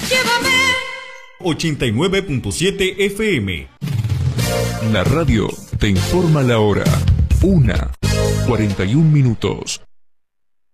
llévame. 89.7 FM. La radio te informa la hora. 1:41.